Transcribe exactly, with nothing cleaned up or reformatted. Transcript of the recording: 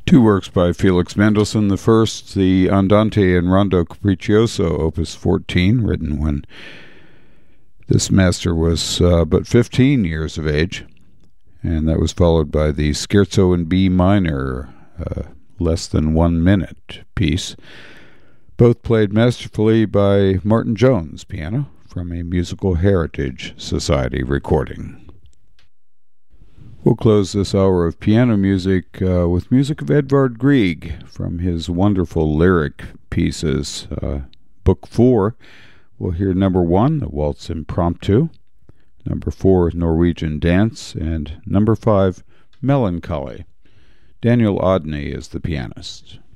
Two works by Felix Mendelssohn. The first, the Andante in Rondo Capriccioso, Opus fourteen, written when this master was uh, but fifteen years of age. And that was followed by the Scherzo in B minor, uh, less than one minute piece. Both played masterfully by Martin Jones, piano, from a Musical Heritage Society recording. We'll close this hour of piano music uh, with music of Edvard Grieg from his wonderful lyric pieces. Uh, book four, we'll hear number one, the Waltz Impromptu, number four, Norwegian Dance, and number five, Melancholy. Daniel Odney is the pianist.